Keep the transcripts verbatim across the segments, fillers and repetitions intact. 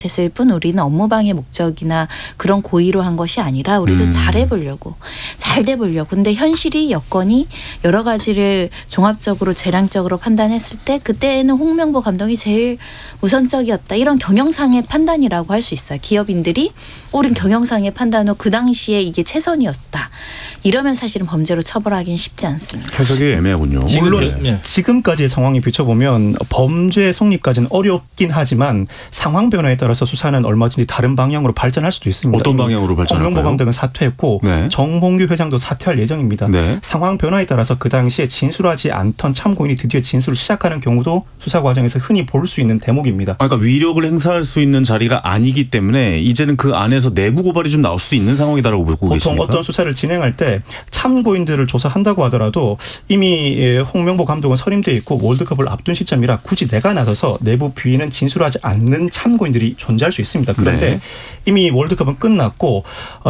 됐을 뿐 우리는 업무방해 목적이나 그런 고의로 한 것이 아니라 우리도 음. 잘해보려고 잘 돼보려고. 근데 현실이 여건이 여러 가지를 종합적으로 재량적으로 판단했을 때 그때는 홍명보 감독이 제일 우선적이었다. 이런 경영상의 판단이라고 할 수 있어요. 기업인들이 우린 경영상의 판단으로 그 당시에 이게 최선이었다. 이러면 사실은 범죄로 처벌하기는 쉽지 않습니다. 해석이 애매하군요. 물론 네. 지금까지의 상황이 비춰보면 범죄 성립까지는 어렵긴 하지만 상황 변화에 따라서 수사는 얼마든지 다른 방향으로 발전할 수도 있습니다. 어떤 방향으로 발전할까요? 홍명보 감독은 사퇴했고 네. 정봉규 회장도 사퇴할 예정입니다. 네. 상황 변화에 따라서 그 당시에 진술하지 않던 참고인이 드디어 진술을 시작하는 경우도 수사 과정에서 흔히 볼 수 있는 대목입니다. 아, 그러니까 위력을 행사할 수 있는 자리가 아니기 때문에 이제는 그 안에서 내부 고발이 좀 나올 수도 있는 상황이다라고 보고 보통 계십니까? 어떤 수사를 진행할 때 참고인들을 조사한다고 하더라도 이미 홍명보 감독은 선임돼 있고 월드컵을 앞둔 시점이라 굳이 내가 나서서 내부 비위는 진술하지 않는 참고인들이 존재할 수 있습니다. 그런데 네. 이미 월드컵은 끝났고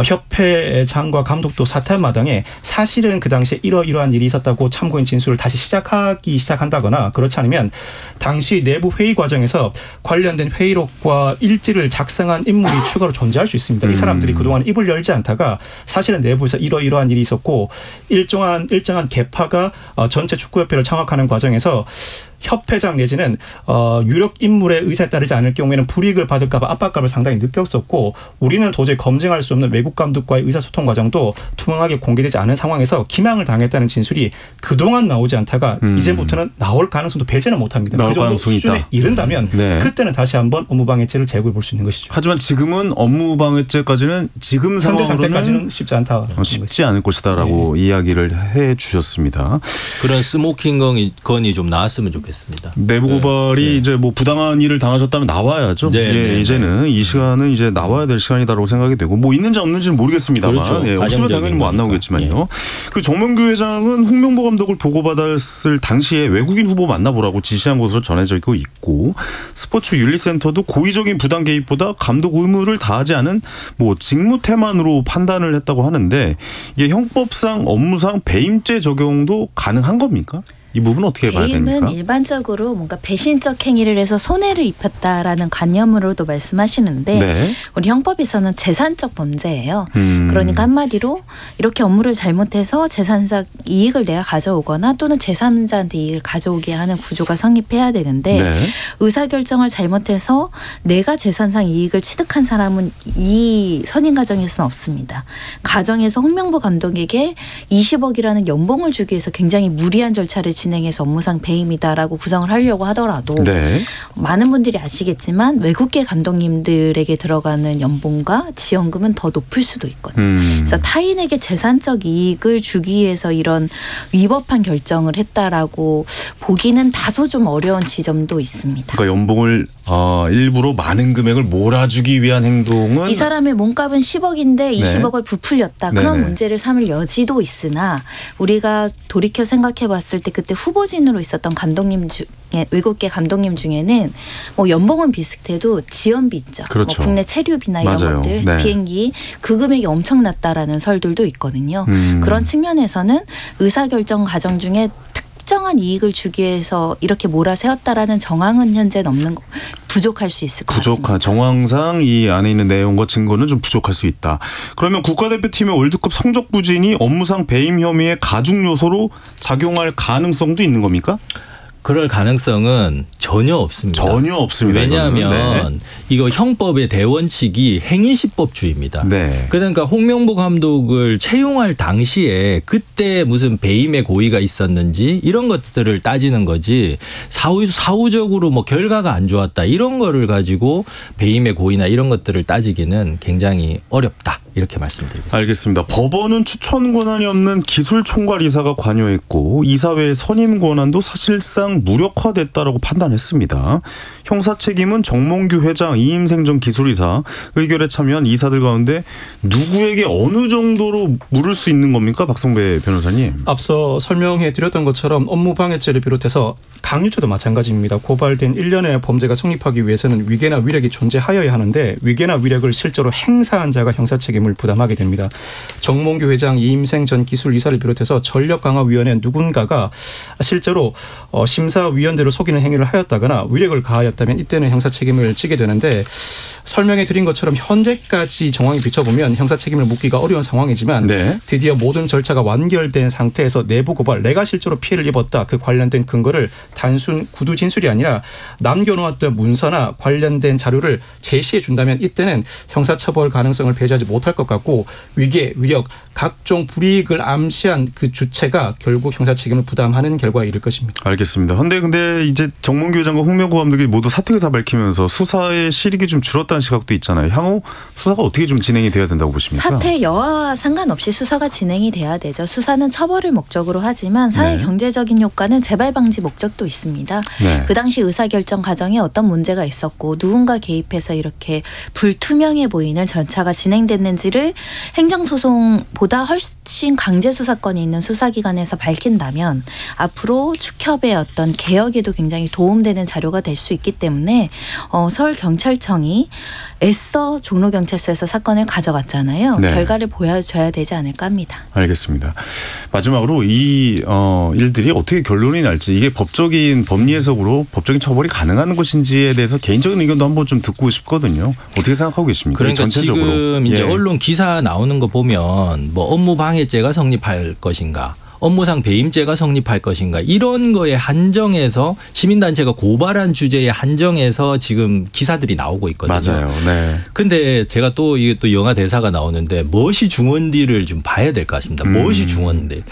협회장과 감독도 사퇴한 마당에 사실은 그 당시에 이러이러한 일이 있었다고 참고인 진술을 다시 시작하기 시작한다거나 그렇지 않으면 당시 내부 회의 과정에서 관련된 회의록과 일지를 작성한 인물이 추가로 존재할 수 있습니다. 이 사람들이 그동안 입을 열지 않다가 사실은 내부에서 이러이러한 일이 있었고 일정한 일정한 계파가 전체 축구협회를 장악하는 과정에서 협회장 내지는 어, 유력 인물의 의사에 따르지 않을 경우에는 불이익을 받을까 봐 압박감을 상당히 느꼈었고 우리는 도저히 검증할 수 없는 외국 감독과의 의사소통 과정도 투명하게 공개되지 않은 상황에서 기망을 당했다는 진술이 그동안 나오지 않다가 음. 이제부터는 나올 가능성도 배제는 못합니다. 그 정도 수준에 있다. 이른다면 네. 그때는 다시 한번 업무방해죄를 제고해 볼 수 있는 것이죠. 하지만 지금은 업무방해죄까지는 지금 현재 상황으로는 상태까지는 쉽지 않다. 쉽지 않을 것이다라고 네. 이야기를 해 주셨습니다. 그런 스모킹 건이 좀 나왔으면 좋겠습니다. 내부 고발이 네. 이제 뭐 부당한 일을 당하셨다면 나와야죠. 네, 예, 네, 이제는 네. 이 시간은 이제 나와야 될 시간이다라고 생각이 되고 뭐 있는지 없는지는 모르겠습니다만 그렇죠. 예, 없으면 당연히 뭐 안 나오겠지만요. 예. 그 정몽규 회장은 홍명보 감독을 보고받았을 당시에 외국인 후보 만나보라고 지시한 것으로 전해지고 있고 스포츠 윤리센터도 고의적인 부당 개입보다 감독 의무를 다하지 않은 뭐 직무 태만으로 판단을 했다고 하는데 이게 형법상 업무상 배임죄 적용도 가능한 겁니까? 이 부분은 어떻게 봐야 됩니까? 배임은 일반적으로 뭔가 배신적 행위를 해서 손해를 입혔다라는 관념으로도 말씀하시는데 네. 우리 형법에서는 재산적 범죄예요. 음. 그러니까 한마디로 이렇게 업무를 잘못해서 재산상 이익을 내가 가져오거나 또는 제삼자한테 이익을 가져오게 하는 구조가 성립해야 되는데 네. 의사결정을 잘못해서 내가 재산상 이익을 취득한 사람은 이 선임 과정에서는 없습니다. 가정에서 홍명보 감독에게 이십억이라는 연봉을 주기 위해서 굉장히 무리한 절차를 진행해서 업무상 배임이다라고 구성을 하려고 하더라도 네. 많은 분들이 아시겠지만 외국계 감독님들에게 들어가는 연봉과 지원금은 더 높을 수도 있거든요. 음. 그래서 타인에게 재산적 이익을 주기 위해서 이런 위법한 결정을 했다라고 보기는 다소 좀 어려운 지점도 있습니다. 그러니까 연봉을 어, 일부러 많은 금액을 몰아주기 위한 행동은 이 사람의 몸값은 십억인데 이십억을 부풀렸다. 네네. 그런 문제를 삼을 여지도 있으나 우리가 돌이켜 생각해 봤을 때 그때 후보진으로 있었던 감독님 중에 외국계 감독님 중에는 뭐 연봉은 비슷해도 지원비 있죠. 그렇죠. 뭐 국내 체류비나 이런 맞아요. 것들 네. 비행기 그 금액이 엄청 낮다라는 설들도 있거든요. 음. 그런 측면에서는 의사결정 과정 중에 특정한 이익을 주기 위해서 이렇게 몰아세웠다라는 정황은 현재는 없는 거 부족할 수 있을 것 부족한 같습니다. 정황상 이 안에 있는 내용과 증거는 좀 부족할 수 있다. 그러면 국가대표팀의 월드컵 성적 부진이 업무상 배임 혐의의 가중 요소로 작용할 가능성도 있는 겁니까? 그럴 가능성은 전혀 없습니다. 전혀 없습니다. 왜냐하면 네. 이거 형법의 대원칙이 행위시법주의입니다. 네. 그러니까 홍명보 감독을 채용할 당시에 그때 무슨 배임의 고의가 있었는지 이런 것들을 따지는 거지 사후, 사후적으로 뭐 결과가 안 좋았다 이런 거를 가지고 배임의 고의나 이런 것들을 따지기는 굉장히 어렵다. 이렇게 말씀드리겠습니다. 알겠습니다. 법원은 추천 권한이 없는 기술총괄이사가 관여했고 이사회의 선임 권한도 사실상 무력화됐다라고 판단했습니다. 형사 책임은 정몽규 회장, 이임생 전 기술이사, 의결에 참여한 이사들 가운데 누구에게 어느 정도로 물을 수 있는 겁니까? 박성배 변호사님. 앞서 설명해 드렸던 것처럼 업무방해죄를 비롯해서 강요죄도 마찬가지입니다. 고발된 일련의 범죄가 성립하기 위해서는 위계나 위력이 존재하여야 하는데 위계나 위력을 실제로 행사한 자가 형사 책임을 책임을 부담하게 됩니다. 정몽규 회장, 이임생 전 기술이사를 비롯해서 전력강화위원회 누군가가 실제로 심사위원들을 속이는 행위를 하였다거나 위력을 가하였다면 이때는 형사 책임을 지게 되는데, 설명해 드린 것처럼 현재까지 정황에 비춰보면 형사 책임을 묻기가 어려운 상황이지만 네. 드디어 모든 절차가 완결된 상태에서 내부 고발, 내가 실제로 피해를 입었다, 그 관련된 근거를 단순 구두 진술이 아니라 남겨놓았던 문서나 관련된 자료를 제시해 준다면 이때는 형사처벌 가능성을 배제하지 못할 것 같고, 위계, 위력, 각종 불이익을 암시한 그 주체가 결국 형사 책임을 부담하는 결과에 이를 것입니다. 알겠습니다. 그런데 근데 이제 정몽규 회장과 홍명보 감독이 모두 사퇴 의사 밝히면서 수사의 실익이 좀 줄었다는 시각도 있잖아요. 향후 수사가 어떻게 좀 진행이 돼야 된다고 보십니까? 사퇴 여하와 상관없이 수사가 진행이 돼야 되죠. 수사는 처벌을 목적으로 하지만 사회 네. 경제적인 효과는 재발 방지 목적도 있습니다. 네. 그 당시 의사결정 과정에 어떤 문제가 있었고 누군가 개입해서 이렇게 불투명해 보이는 절차가 진행됐는지를 행정소송보다 훨씬 강제 수사권이 있는 수사기관에서 밝힌다면 앞으로 축협의 어떤 개혁에도 굉장히 도움되는 자료가 될 수 있기 때문에 어, 서울경찰청이 애써 종로경찰서에서 사건을 가져갔잖아요. 네. 결과를 보여줘야 되지 않을까 합니다. 알겠습니다. 마지막으로 이 어, 일들이 어떻게 결론이 날지, 이게 법적인 법리 해석으로 법적인 처벌이 가능한 것인지에 대해서 개인적인 의견도 한번 좀 듣고 싶거든요. 어떻게 생각하고 계십니까? 그러니까 전체적으로. 지금 이제 예. 언론 기사 나오는 거 보면 뭐 업무방해죄가 성립할 것인가, 업무상 배임죄가 성립할 것인가, 이런 거에 한정해서 시민단체가 고발한 주제에 한정해서 지금 기사들이 나오고 있거든요. 맞아요. 네. 근데 제가 또 이게 또 영화 대사가 나오는데 무엇이 중헌디를 좀 봐야 될 것 같습니다. 음. 무엇이 중헌디.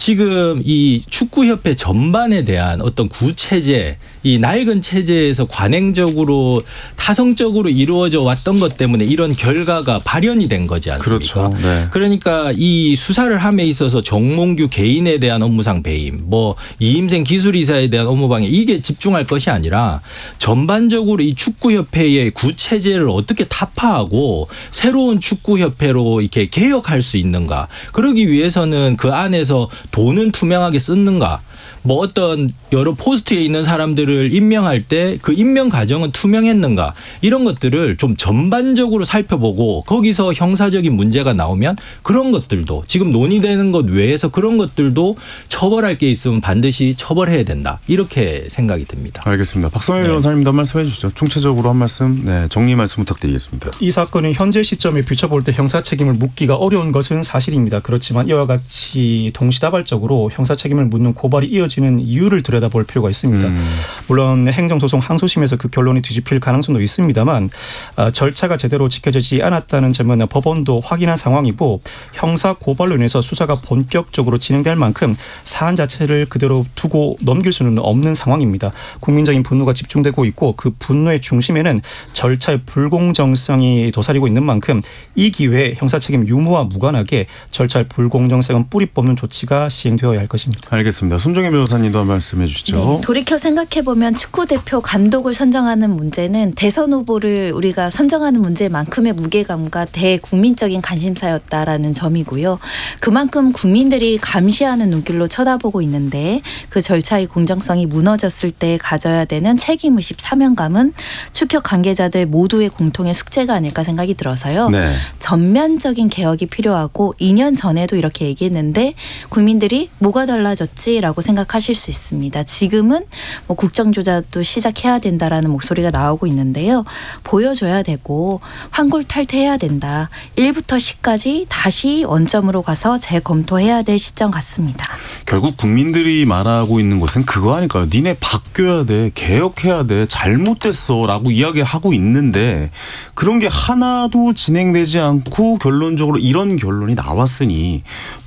지금 이 축구협회 전반에 대한 어떤 구체제, 이 낡은 체제에서 관행적으로 타성적으로 이루어져 왔던 것 때문에 이런 결과가 발현이 된 거지 않습니까? 그렇죠. 네. 그러니까 이 수사를 함에 있어서 정몽규 개인에 대한 업무상 배임, 뭐 이임생 기술이사에 대한 업무방해, 이게 집중할 것이 아니라 전반적으로 이 축구협회의 구체제를 어떻게 타파하고 새로운 축구협회로 이렇게 개혁할 수 있는가. 그러기 위해서는 그 안에서 돈은 투명하게 쓰는가. 뭐 어떤 여러 포스트에 있는 사람들을 임명할 때 그 임명 과정은 투명했는가, 이런 것들을 좀 전반적으로 살펴보고 거기서 형사적인 문제가 나오면 그런 것들도 지금 논의되는 것 외에서 그런 것들도 처벌할 게 있으면 반드시 처벌해야 된다, 이렇게 생각이 듭니다. 알겠습니다. 박성일 변호사님도 한 말씀 해주시죠. 총체적으로 한 말씀, 네, 정리 말씀 부탁드리겠습니다. 이 사건은 현재 시점에 비춰볼 때 형사 책임을 묻기가 어려운 것은 사실입니다. 그렇지만 이와 같이 동시다발적으로 형사 책임을 묻는 고발이 이어지는 이유를 들여다볼 필요가 있습니다. 음. 물론 행정소송 항소심에서 그 결론이 뒤집힐 가능성도 있습니다만 어, 절차가 제대로 지켜지지 않았다는 점은 법원도 확인한 상황이고, 형사 고발로 인해서 수사가 본격적으로 진행될 만큼 사안 자체를 그대로 두고 넘길 수는 없는 상황입니다. 국민적인 분노가 집중되고 있고 그 분노의 중심에는 절차의 불공정성이 도사리고 있는 만큼 이 기회에 형사 책임 유무와 무관하게 절차의 불공정성은 뿌리 뽑는 조치가 시행되어야 할 것입니다. 알겠습니다. 손정혜 변호사님도 한 말씀해 주시죠. 네, 돌이켜 생각해보면 축구대표 감독을 선정하는 문제는 대선 후보를 우리가 선정하는 문제만큼의 무게감과 대국민적인 관심사였다라는 점이고요. 그만큼 국민들이 감시하는 눈길로 쳐다보고 있는데 그 절차의 공정성이 무너졌을 때 가져야 되는 책임의식, 사명감은 축협 관계자들 모두의 공통의 숙제가 아닐까 생각이 들어서요. 네. 전면적인 개혁이 필요하고 이 년 전에도 이렇게 얘기했는데 국민들이 뭐가 달라졌지라고 생각하실 수 있습니다. 지금은 뭐 국정조사도 시작해야 된다라는 목소리가 나오고 있는데요. 보여줘야 되고 환골탈퇴해야 된다. 일부터 십까지 다시 원점으로 가서 재검토해야 될 시점 같습니다. 결국 국민들이 말하고 있는 것은 그거 아닐까요? 니네 바뀌어야 돼, 개혁해야 돼, 잘못됐어 라고 이야기를 하고 있는데 그런 게 하나도 진행되지 않고 결론적으로 이런 결론이 나왔으니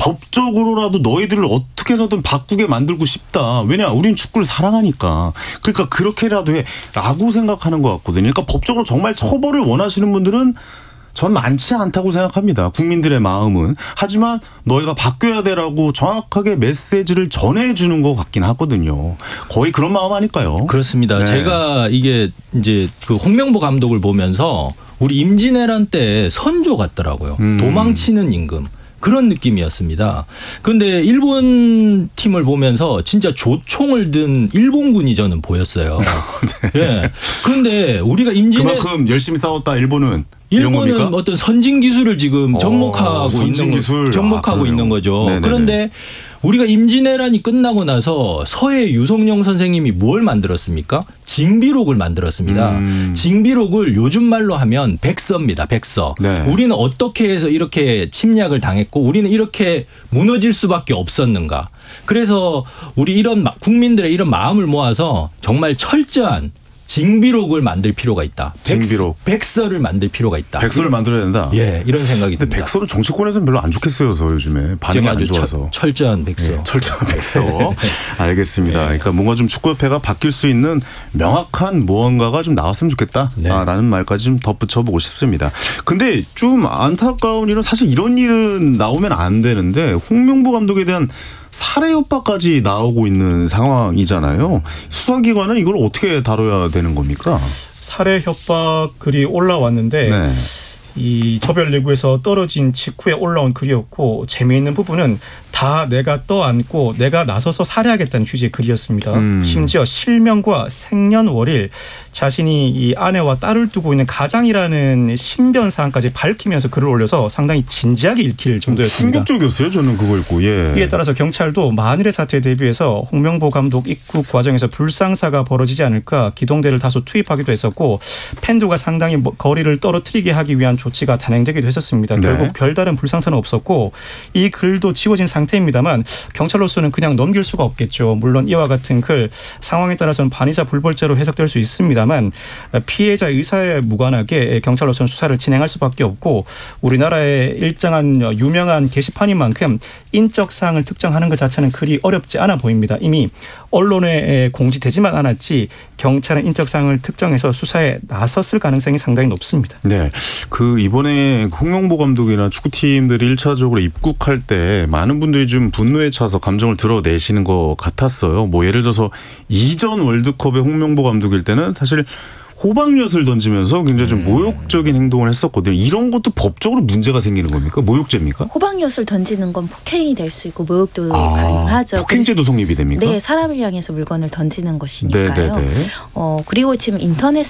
법적으로라도 너희들을 어떻게 해서든 바꾸게 만들고 싶다. 왜냐? 우린 축구를 사랑하니까. 그러니까 그렇게라도 해 라고 생각하는 것 같거든요. 그러니까 법적으로 정말 처벌을 원하시는 분들은 전 많지 않다고 생각합니다. 국민들의 마음은. 하지만 너희가 바뀌어야 되라고 정확하게 메시지를 전해주는 것 같긴 하거든요. 거의 그런 마음 아닐까요? 그렇습니다. 네. 제가 이게 이제 그 홍명보 감독을 보면서 우리 임진왜란 때 선조 같더라고요. 음. 도망치는 임금. 그런 느낌이었습니다. 그런데 일본 팀을 보면서 진짜 조총을 든 일본군이 저는 보였어요. 네. 네. 그런데 우리가 임진에 그만큼 열심히 싸웠다 일본은. 일본은 어떤 선진 기술을 지금 접목하고 어, 있는 기술. 접목하고 아, 있는 거죠. 네네네. 그런데 우리가 임진왜란이 끝나고 나서 서해 유성룡 선생님이 뭘 만들었습니까? 징비록을 만들었습니다. 음. 징비록을 요즘 말로 하면 백서입니다. 백서. 네. 우리는 어떻게 해서 이렇게 침략을 당했고 우리는 이렇게 무너질 수밖에 없었는가. 그래서 우리 이런 국민들의 이런 마음을 모아서 정말 철저한 징비록을 만들 필요가 있다. 징비록. 백서를 만들 필요가 있다. 백서를 만들어야 된다. 예, 이런 생각이 근데 듭니다. 백서는 정치권에서는 별로 안 좋겠어요. 저 요즘에 반응이 안 좋아서. 철, 철저한 백서. 예, 철저한 백서. 알겠습니다. 네. 그러니까 뭔가 좀 축구협회가 바뀔 수 있는 명확한 무언가가 좀 나왔으면 좋겠다라는 네. 말까지 좀 덧붙여보고 싶습니다. 근데 좀 안타까운 일은 사실 이런 일은 나오면 안 되는데 홍명보 감독에 대한 살해 협박까지 나오고 있는 상황이잖아요. 수사기관은 이걸 어떻게 다뤄야 되는 겁니까? 살해 협박 글이 올라왔는데 네. 이 조별리그에서 떨어진 직후에 올라온 글이었고 재미있는 부분은 다 내가 떠안고 내가 나서서 살해하겠다는 취지의 글이었습니다. 음. 심지어 실명과 생년월일 자신이 이 아내와 딸을 두고 있는 가장이라는 신변 사항까지 밝히면서 글을 올려서 상당히 진지하게 읽힐 정도였습니다. 충격적이었어요. 저는 그거 읽고. 예. 이에 따라서 경찰도 만일의 사태에 대비해서 홍명보 감독 입국 과정에서 불상사가 벌어지지 않을까 기동대를 다소 투입하기도 했었고 팬들과 상당히 거리를 떨어뜨리게 하기 위한 조치가 단행되기도 했었습니다. 네. 결국 별다른 불상사는 없었고 이 글도 지워진 상태입니다만 경찰로서는 그냥 넘길 수가 없겠죠. 물론 이와 같은 글 상황에 따라서는 반의사 불벌죄로 해석될 수 있습니다만 피해자 의사에 무관하게 경찰로서는 수사를 진행할 수밖에 없고 우리나라의 일정한 유명한 게시판인 만큼 인적 사항을 특정하는 것 자체는 그리 어렵지 않아 보입니다. 이미 언론에 공지되지만 않았지 경찰은 인적 사항을 특정해서 수사에 나섰을 가능성이 상당히 높습니다. 네, 그 이번에 홍명보 감독이나 축구팀들이 일 차적으로 입국할 때 많은 분들이 좀 분노에 차서 감정을 드러내시는 것 같았어요. 뭐 예를 들어서 이전 월드컵의 홍명보 감독일 때는 사실 호박엿을 던지면서 굉장히 좀 모욕적인 행동을 했었거든요. 이런 것도 법적으로 문제가 생기는 겁니까? 모욕죄입니까? 호박엿을 던지는 건 폭행이 될 수 있고 모욕도 아, 가능하죠. 폭행죄도 성립이 됩니까? 네. 사람을 향해서 물건을 던지는 것이니까요. 네네네. 어, 그리고 지금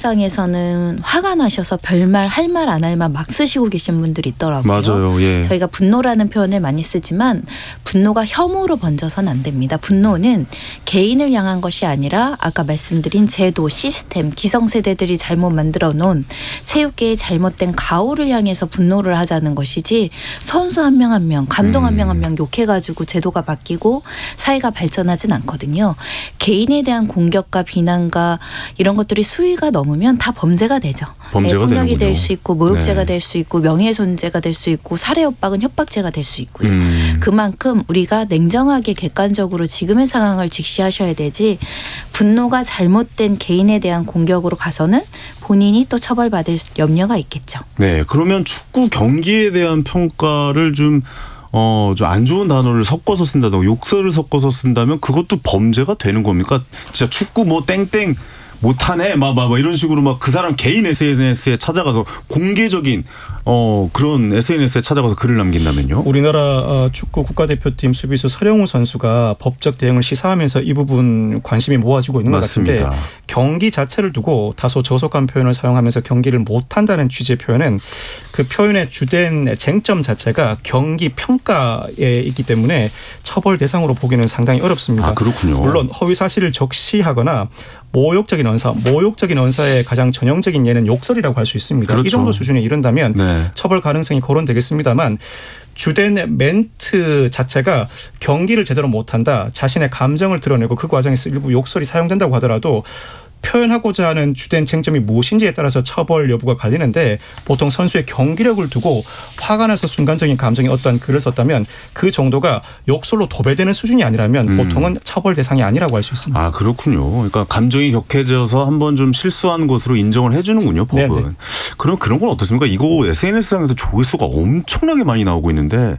인터넷상에서는 화가 나셔서 별말 할 말 안 할 말 막 쓰시고 계신 분들이 있더라고요. 맞아요. 예. 저희가 분노라는 표현을 많이 쓰지만 분노가 혐오로 번져서는 안 됩니다. 분노는 개인을 향한 것이 아니라 아까 말씀드린 제도, 시스템, 기성세대 들이 잘못 만들어 놓은 체육계의 잘못된 가오를 향해서 분노를 하자는 것이지 선수 한 명 한 명, 감독 한 명 한 명 욕해가지고 제도가 바뀌고 사회가 발전하진 않거든요. 개인에 대한 공격과 비난과 이런 것들이 수위가 넘으면 다 범죄가 되죠. 범죄가 네, 폭력이 될 되는군요. 수 있고 모욕죄가 네. 될 수 있고 명예훼손죄가 될 수 있고 살해 협박은 협박죄가 될 수 있고요. 음. 그만큼 우리가 냉정하게 객관적으로 지금의 상황을 직시하셔야 되지 분노가 잘못된 개인에 대한 공격으로 가서 는 본인이 또 처벌받을 염려가 있겠죠. 네, 그러면 축구 경기에 대한 평가를 좀 어, 좀 안 좋은 단어를 섞어서 쓴다든가 욕설을 섞어서 쓴다면 그것도 범죄가 되는 겁니까? 진짜 축구 뭐 땡땡 못하네 막, 막, 막 이런 식으로 막 그 사람 개인 에스엔에스에 찾아가서 공개적인 어 그런 에스엔에스에 찾아가서 글을 남긴다면요? 우리나라 축구 국가대표팀 수비수 서령우 선수가 법적 대응을 시사하면서 이 부분 관심이 모아지고 있는 맞습니다. 것 같은데 경기 자체를 두고 다소 저속한 표현을 사용하면서 경기를 못한다는 취지의 표현은 그 표현의 주된 쟁점 자체가 경기 평가에 있기 때문에 처벌 대상으로 보기는 상당히 어렵습니다. 아, 그렇군요. 물론 허위 사실을 적시하거나 모욕적인 언사, 모욕적인 언사의 가장 전형적인 예는 욕설이라고 할 수 있습니다. 그렇죠. 이 정도 수준에 이른다면 네. 처벌 가능성이 거론되겠습니다만 주된 멘트 자체가 경기를 제대로 못한다. 자신의 감정을 드러내고 그 과정에서 일부 욕설이 사용된다고 하더라도 표현하고자 하는 주된 쟁점이 무엇인지에 따라서 처벌 여부가 갈리는데 보통 선수의 경기력을 두고 화가 나서 순간적인 감정이 어떠한 글을 썼다면 그 정도가 욕설로 도배되는 수준이 아니라면 음. 보통은 처벌 대상이 아니라고 할 수 있습니다. 아, 그렇군요. 그러니까 감정이 격해져서 한번 좀 실수한 것으로 인정을 해 주는군요, 법은. 네네. 그럼 그런 건 어떻습니까? 이거 에스엔에스상에서 조회수가 엄청나게 많이 나오고 있는데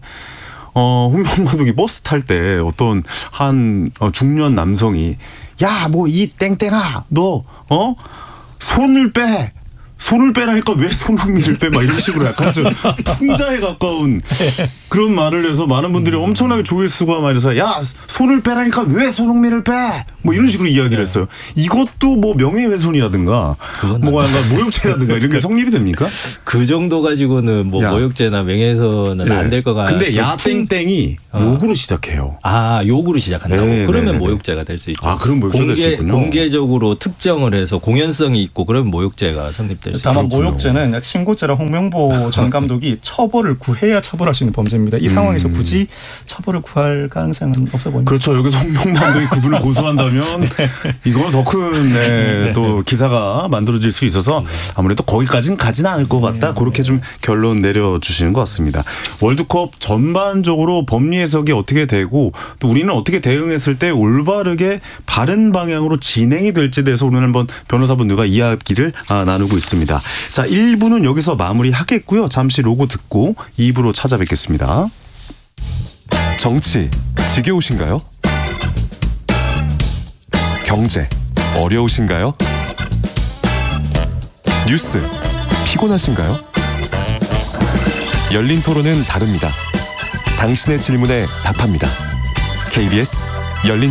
어, 홍명보 감독이 버스 탈 때 어떤 한 중년 남성이 야, 뭐 이 땡땡아, 너 어? 손을 빼. 손을 빼라니까 왜 손흥민을 빼? 막 이런 식으로 약간 좀 풍자에 가까운 그런 말을 해서 많은 분들이 엄청나게 조회수가 많이 돼서 야 손을 빼라니까 왜 손흥민을 빼? 뭐 이런 식으로 이야기를 했어요. 이것도 뭐 명예훼손이라든가 뭐 약간 모욕죄라든가 이런 게 성립이 됩니까? 그 정도 가지고는 뭐 야. 모욕죄나 명예훼손은 네. 안 될 것 같아요. 근데 야땡땡이 어. 욕으로 시작해요. 아 욕으로 시작한다고? 네, 그러면 네, 네. 모욕죄가 될 수 있죠. 아, 그럼 모욕죄가 될 수 공개, 있군요. 공개적으로 특정을 해서 공연성이 있고 그러면 모욕죄가 성립될 수 있죠. 다만 모욕죄는 친고죄라 홍명보 전 감독이 처벌을 구해야 처벌할 수 있는 범죄입니다. 이 상황에서 굳이 처벌을 구할 가능성은 없어 보입니다. 그렇죠. 여기서 홍명보 감독이 그분을 고소한다면 이건 더 큰 네, 또 기사가 만들어질 수 있어서 아무래도 거기까지는 가지는 않을 것 같다. 그렇게 좀 결론 내려주시는 것 같습니다. 월드컵 전반적으로 법리 해석이 어떻게 되고 또 우리는 어떻게 대응했을 때 올바르게 바른 방향으로 진행이 될지에 대해서 오늘 한번 변호사분들과 이야기를 나누고 있습니다. 자, 일 부는 여기서 마무리하겠고요. 잠시 로고 듣고 이 부로 찾아뵙겠습니다. 정치 지겨우신가요? 경제 어려우신가요? 뉴스 피곤하신가요? 열린 토론은 다릅니다. 당신의 질문에 답합니다. 케이비에스 열린